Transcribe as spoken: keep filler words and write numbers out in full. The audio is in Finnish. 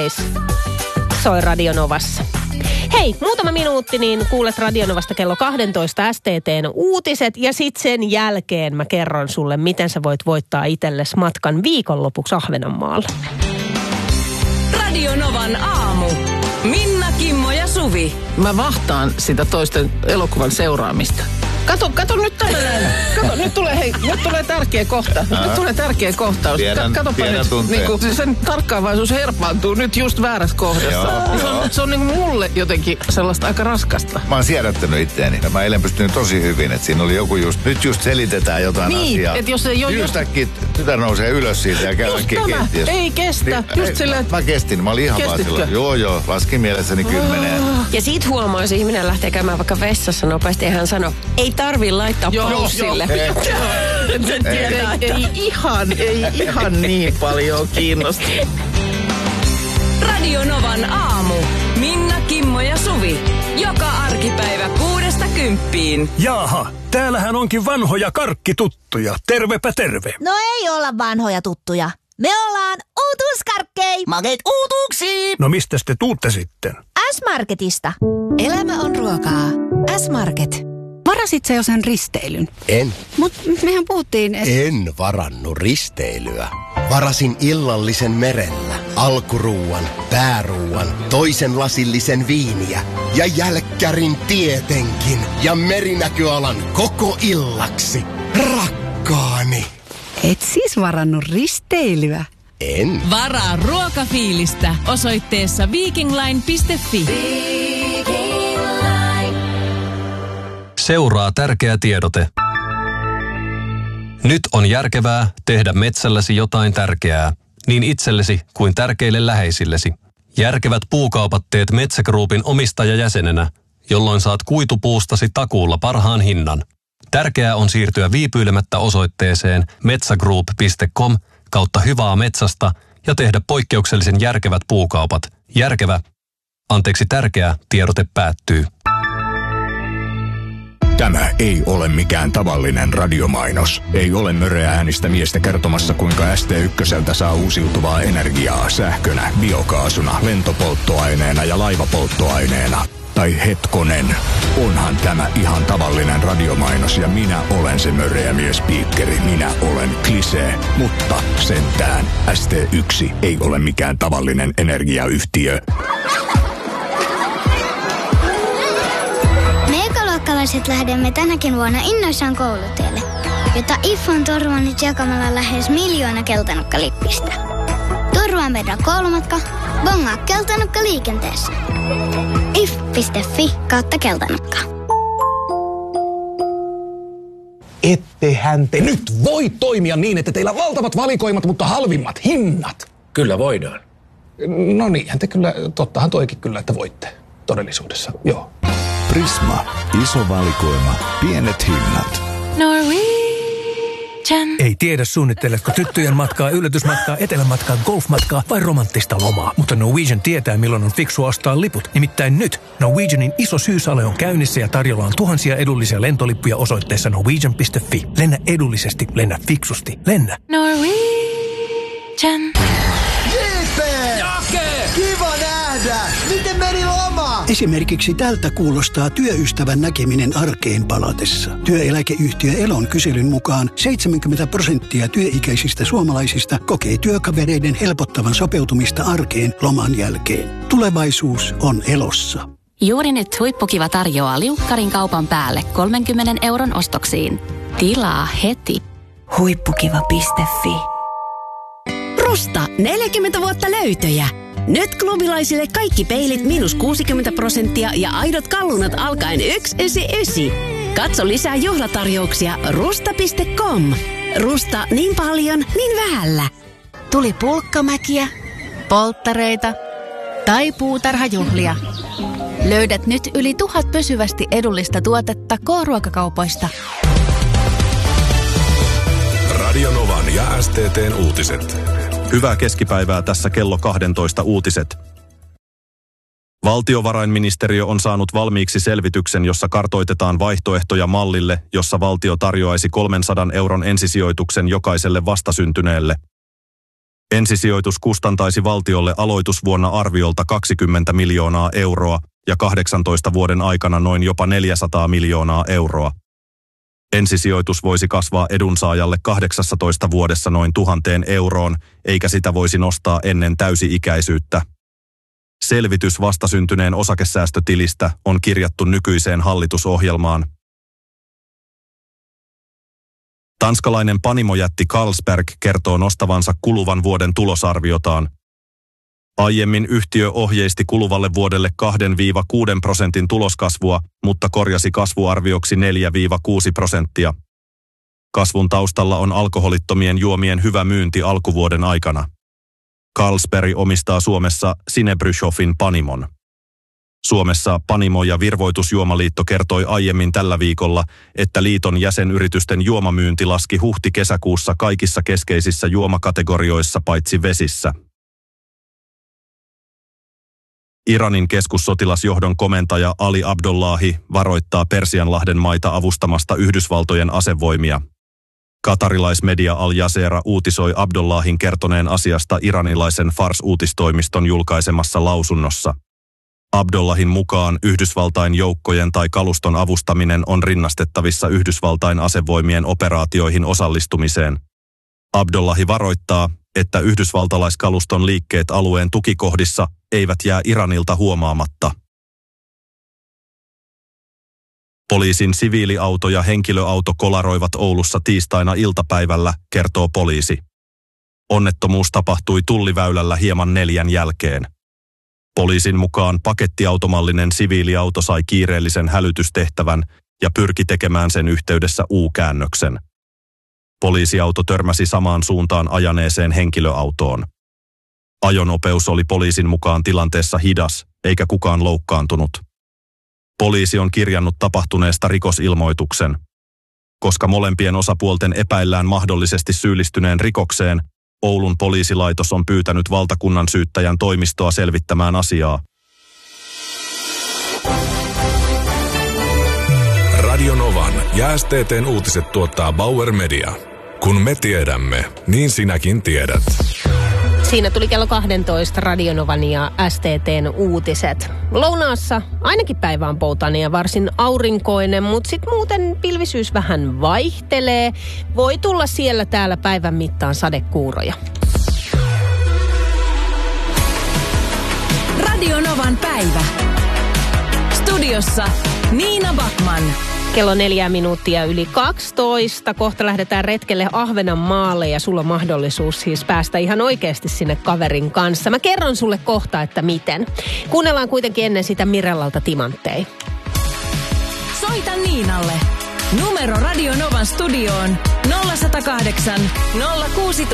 Soi Radio Novassa. Hei, muutama minuutti, niin kuulet Radio Novasta kello kaksitoista S T T:n uutiset. Ja sitten sen jälkeen mä kerron sulle, miten sä voit voittaa itsellesi matkan viikonlopuksi Ahvenanmaalle. Radio Novan aamu. Minna, Kimmo ja Suvi. Mä vahtaan sitä toisten elokuvan seuraamista. Kato, kato nyt tällainen. Kato, nyt tulee, hei, nyt tulee tärkeä kohta. Nyt tulee tärkeä kohtaus. Tiedän, Katsopa tiedän nyt, niinku, sen tarkkaavaisuus herpaantuu nyt just väärässä kohdassa. Joo, se on, se on niinku mulle jotenkin sellaista aika raskasta. Mä oon siedättänyt itteeni. Mä eilen pystynyt tosi hyvin, että siinä oli joku just, nyt just selitetään jotain niin, asiaa. Että jos ei ole Yhtäkkiä tytär nousee ylös siitä ja käy äkkiä keittiössä. Ei kestä. Niin, just silleen, mä kestin, mä olin ihan vaan silloin. Joo, joo, laskin mielessäni kymmeneen. Ja siitä huomaa, jos ihminen lähtee käymään vaikka vessassa nopeasti ja hän sanoo, ei tarvi laittaa paussille. Ei, ei ihan, ei ihan niin paljon kiinnosta. Radio Novan aamu. Minna, Kimmo ja Suvi. Joka arkipäivä kuudesta kymppiin. Jaaha, täällähän onkin vanhoja karkkituttuja. Tervepä terve. No ei olla vanhoja tuttuja. Me ollaan uutuuskarkkei. Makeet uutuuksiin. No mistä te tuutte sitten? S-Marketista. Elämä on ruokaa. S-Market. Varasit sä jo sen risteilyn? En. Mut mehän puhuttiin... Et... En varannut risteilyä. Varasin illallisen merellä, alkuruuan, pääruuan, toisen lasillisen viiniä ja jälkkärin tietenkin ja merinäköalan koko illaksi. Rakkaani. Et siis varannut risteilyä? En. Varaa ruokafiilistä osoitteessa viikingline piste fi. Seuraa tärkeä tiedote. Nyt on järkevää tehdä metsälläsi jotain tärkeää, niin itsellesi kuin tärkeille läheisillesi. Järkevät puukaupat teet Metsä Groupin omistajajäsenenä, jolloin saat kuitupuustasi takuulla parhaan hinnan. Tärkeää on siirtyä viipyilemättä osoitteeseen metsägroup piste com kautta hyvää metsästä ja tehdä poikkeuksellisen järkevät puukaupat. Järkevä, anteeksi tärkeä, tiedote päättyy. Tämä ei ole mikään tavallinen radiomainos. Ei ole möreä äänistä miestä kertomassa, kuinka S T yksi saa uusiutuvaa energiaa sähkönä, biokaasuna, lentopolttoaineena ja laivapolttoaineena. Tai hetkonen, onhan tämä ihan tavallinen radiomainos ja minä olen se möreä miespiikkeri. Minä olen Klisee, mutta sentään S T yksi ei ole mikään tavallinen energiayhtiö. Luokkalaiset lähdemme tänäkin vuonna innoissaan koulutielle, jota I F on turvannut jakamalla lähes miljoona keltanukkalippistä. Turvaa meidän koulumatka, bongaa keltanukka liikenteessä. if piste fi kautta keltanukka. Ettehän te nyt voi toimia niin, että teillä on valtavat valikoimat, mutta halvimmat hinnat. Kyllä voidaan. No niinhän te kyllä, tottahan toikin kyllä, että voitte todellisuudessa, joo. Prisma. Iso valikoima. Pienet hinnat. Norwegian. Ei tiedä suunnitteletko tyttöjen matkaa, yllätysmatkaa, etelämatkaa, golfmatkaa vai romanttista lomaa. Mutta Norwegian tietää, milloin on fiksua ostaa liput. Nimittäin nyt Norwegianin iso syyssale on käynnissä ja tarjolla on tuhansia edullisia lentolippuja osoitteessa norwegian piste fi. Lennä edullisesti, lennä fiksusti, lennä. Norwegian. Jake! Kiva nähdä! Miten meni loma? Esimerkiksi tältä kuulostaa työystävän näkeminen arkeen palatessa. Työeläkeyhtiö Elon kyselyn mukaan seitsemänkymmentä prosenttia työikäisistä suomalaisista kokee työkavereiden helpottavan sopeutumista arkeen loman jälkeen. Tulevaisuus on Elossa. Juuri nyt Huippukiva tarjoaa liukkarin kaupan päälle kolmenkymmenen euron ostoksiin. Tilaa heti. Huippukiva piste fi. Rusta, neljäkymmentä vuotta löytöjä. Nyt klubilaisille kaikki peilit miinus kuusikymmentä prosenttia ja aidot kallunat alkaen yksi yhdeksänkymmentäyhdeksän. Katso lisää juhlatarjouksia rusta piste com. Rusta niin paljon, niin vähällä. Tuli pulkkamäkiä, polttareita tai puutarhajuhlia. Löydät nyt yli tuhat pysyvästi edullista tuotetta K-ruokakaupoista. Radio Novan ja S T T:n uutiset. Hyvää keskipäivää, tässä kello kaksitoista uutiset. Valtiovarainministeriö on saanut valmiiksi selvityksen, jossa kartoitetaan vaihtoehtoja mallille, jossa valtio tarjoaisi kolmensadan euron ensisijoituksen jokaiselle vastasyntyneelle. Ensisijoitus kustantaisi valtiolle aloitusvuonna arviolta kaksikymmentä miljoonaa euroa ja kahdeksantoista vuoden aikana noin jopa neljäsataa miljoonaa euroa. Ensisijoitus voisi kasvaa edunsaajalle kahdeksastatoista vuodessa noin tuhanteen euroon, eikä sitä voisi nostaa ennen täysi-ikäisyyttä. Selvitys vastasyntyneen osakesäästötilistä on kirjattu nykyiseen hallitusohjelmaan. Tanskalainen panimojätti Carlsberg kertoo nostavansa kuluvan vuoden tulosarviotaan. Aiemmin yhtiö ohjeisti kuluvalle vuodelle kaksi–kuusi prosentin tuloskasvua, mutta korjasi kasvuarvioksi neljä–kuusi prosenttia. Kasvun taustalla on alkoholittomien juomien hyvä myynti alkuvuoden aikana. Carlsberg omistaa Suomessa Sinebrychoffin panimon. Suomessa Panimo- ja Virvoitusjuomaliitto kertoi aiemmin tällä viikolla, että liiton jäsenyritysten juomamyynti laski huhti-kesäkuussa kaikissa keskeisissä juomakategorioissa paitsi vesissä. Iranin keskussotilasjohdon komentaja Ali Abdullahi varoittaa Persianlahden maita avustamasta Yhdysvaltojen asevoimia. Katarilaismedia Al Jazeera uutisoi Abdullahin kertoneen asiasta iranilaisen Fars-uutistoimiston julkaisemassa lausunnossa. Abdullahin mukaan Yhdysvaltain joukkojen tai kaluston avustaminen on rinnastettavissa Yhdysvaltain asevoimien operaatioihin osallistumiseen. Abdullahi varoittaa, että yhdysvaltalaiskaluston liikkeet alueen tukikohdissa eivät jää Iranilta huomaamatta. Poliisin siviiliauto ja henkilöauto kolaroivat Oulussa tiistaina iltapäivällä, kertoo poliisi. Onnettomuus tapahtui Tulliväylällä hieman neljän jälkeen. Poliisin mukaan pakettiautomallinen siviiliauto sai kiireellisen hälytystehtävän ja pyrki tekemään sen yhteydessä U-käännöksen. Poliisiauto törmäsi samaan suuntaan ajaneeseen henkilöautoon. Ajonopeus oli poliisin mukaan tilanteessa hidas, eikä kukaan loukkaantunut. Poliisi on kirjannut tapahtuneesta rikosilmoituksen. Koska molempien osapuolten epäillään mahdollisesti syyllistyneen rikokseen, Oulun poliisilaitos on pyytänyt valtakunnan syyttäjän toimistoa selvittämään asiaa. Radio Novan ja S T T:n uutiset tuottaa Bauer Media. Kun me tiedämme, niin sinäkin tiedät. Siinä tuli kello kaksitoista Radio Novan ja S T T:n uutiset. Lounaassa ainakin päivä on poutainen ja varsin aurinkoinen, mutta sitten muuten pilvisyys vähän vaihtelee. Voi tulla siellä täällä päivän mittaan sadekuuroja. Radio Novan päivä. Studiossa Niina Backman. Kello neljä minuuttia yli kaksitoista. Kohta lähdetään retkelle Ahvenanmaalle ja sulla on mahdollisuus siis päästä ihan oikeasti sinne kaverin kanssa. Mä kerron sulle kohta, että miten. Kuunnellaan kuitenkin ennen sitä Mirellalta Timanttei. Soita Niinalle. Numero Radio Novan studioon nolla yksi nolla kahdeksan nolla kuusi